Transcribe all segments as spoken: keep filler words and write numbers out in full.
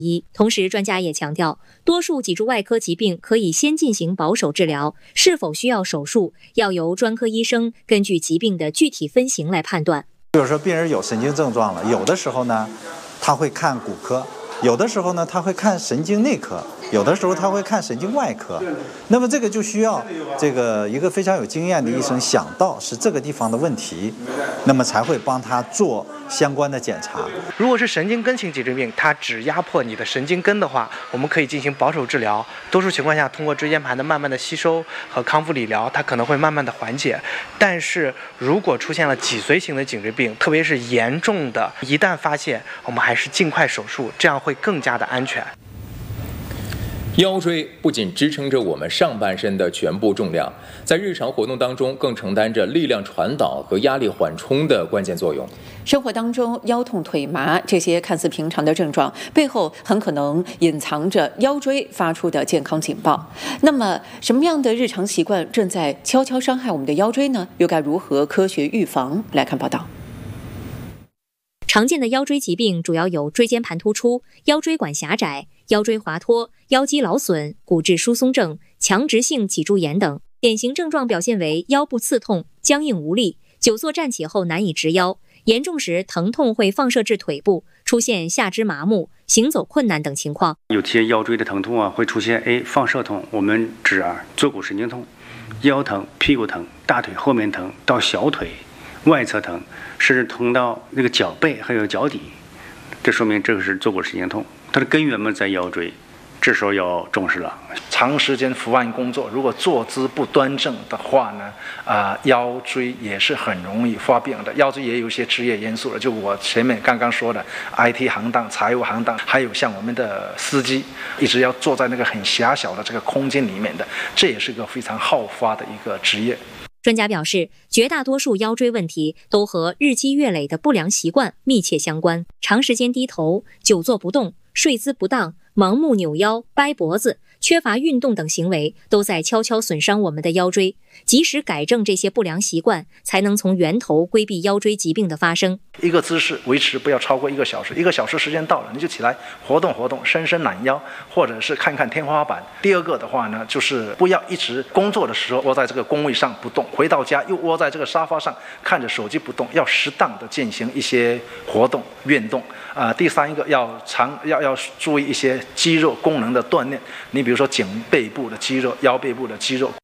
一。同时，专家也强调，多数脊柱外科疾病可以先进行保守治疗，是否需要手术，要由专科医生根据疾病的具体分型来判断。 比如说，病人有神经症状了，有的时候呢，他会看骨科，有的时候呢，他会看神经内科，有的时候他会看神经外科。那么这个就需要这个一个非常有经验的医生想到是这个地方的问题，那么才会帮他做相关的检查。 如果是神经根型脊椎病，它只压迫你的神经根的话，我们可以进行保守治疗。多数情况下，通过椎间盘的慢慢的吸收和康复理疗，它可能会慢慢的缓解。但是如果出现了脊髓型的颈椎病，特别是严重的，一旦发现，我们还是尽快手术，这样会更加的安全。 腰椎不仅支撑着我们上半身的全部重量，在日常活动当中更承担着力量传导和压力缓冲的关键作用。 生活当中腰痛、腿麻这些看似平常的症状，背后很可能隐藏着腰椎发出的健康警报。那么，什么样的日常习惯正在悄悄伤害我们的腰椎呢？又该如何科学预防？来看报道。 常见的腰椎疾病主要有椎间盘突出、腰椎管狭窄、腰椎滑脱、腰肌劳损、骨质疏松症、强直性脊柱炎等。典型症状表现为腰部刺痛、僵硬无力，久坐站起后难以直腰，严重时疼痛会放射至腿部，出现下肢麻木、行走困难等情况。 有些腰椎的疼痛啊，会出现哎放射痛，我们指啊坐骨神经痛、腰疼、屁股疼、大腿后面疼到小腿外侧疼，甚至疼到那个脚背还有脚底，这说明这个是坐骨神经痛，它的根源嘛在腰椎，这时候要重视了。 长时间伏案工作，如果坐姿不端正的话呢，啊、呃，腰椎也是很容易发病的。腰椎也有一些职业因素了，就我前面刚刚说的 I T 行当、财务行当，还有像我们的司机，一直要坐在那个很狭小的这个空间里面的，这也是个非常好发的一个职业。 专家表示，绝大多数腰椎问题都和日积月累的不良习惯密切相关。长时间低头、久坐不动、睡姿不当、盲目扭腰、掰脖子、缺乏运动等行为，都在悄悄损伤我们的腰椎。及时改正这些不良习惯，才能从源头规避腰椎疾病的发生。 一个姿势维持不要超过一个小时，一个小时时间到了，你就起来活动活动，伸伸懒腰，或者是看看天花板。第二个的话呢，就是不要一直工作的时候窝在这个工位上不动，回到家又窝在这个沙发上看着手机不动，要适当的进行一些活动运动。啊、呃，第三一个要常要要注意一些肌肉功能的锻炼，你比如说颈背部的肌肉、腰背部的肌肉。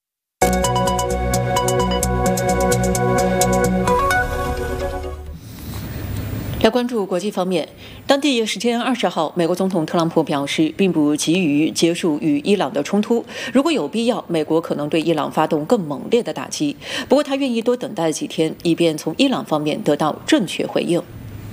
来关注国际方面，当地时间二十号，美国总统特朗普表示，并不急于结束与伊朗的冲突，如果有必要，美国可能对伊朗发动更猛烈的打击。不过，他愿意多等待几天，以便从伊朗方面得到正确回应。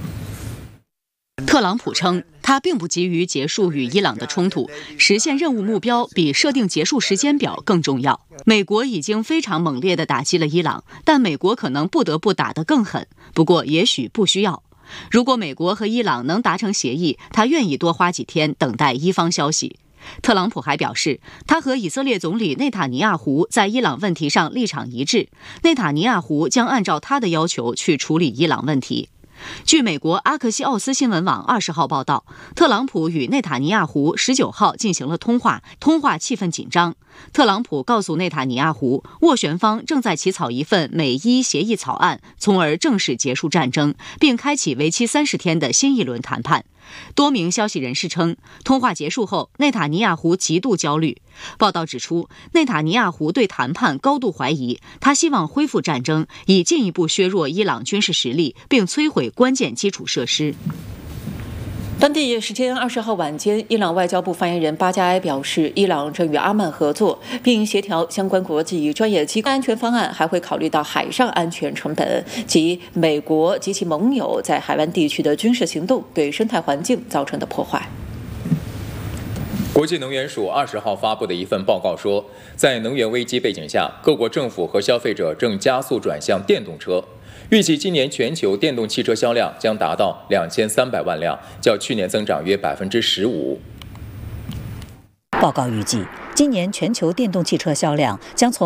特朗普称，他并不急于结束与伊朗的冲突，实现任务目标比设定结束时间表更重要。美国已经非常猛烈地打击了伊朗，但美国可能不得不打得更狠，不过也许不需要。如果美国和伊朗能达成协议，他愿意多花几天等待伊方消息。特朗普还表示，他和以色列总理内塔尼亚胡在伊朗问题上立场一致，内塔尼亚胡将按照他的要求去处理伊朗问题。据美国阿克西奥斯新闻网二十号报道，特朗普与内塔尼亚胡十九号进行了通话，通话气氛紧张。特朗普告诉内塔尼亚胡，斡旋方正在起草一份美伊协议草案，从而正式结束战争，并开启为期三十天的新一轮谈判。多名消息人士称，通话结束后，内塔尼亚胡极度焦虑。报道指出，内塔尼亚胡对谈判高度怀疑，他希望恢复战争，以进一步削弱伊朗军事实力，并摧毁关键基础设施。 当地时间二十号晚间，伊朗外交部发言人巴加埃表示，伊朗正与阿曼合作，并协调相关国际专业机构安全方案，还会考虑到海上安全成本及美国及其盟友在海湾地区的军事行动对生态环境造成的破坏。 国际能源署二十号发布的一份报告说，在能源危机背景下，各国政府和消费者正加速转向电动车。预计今年全球电动汽车销量将达到两千三百万辆，较去年增长约百分之十五。 报告预计，今年全球电动汽车销量将从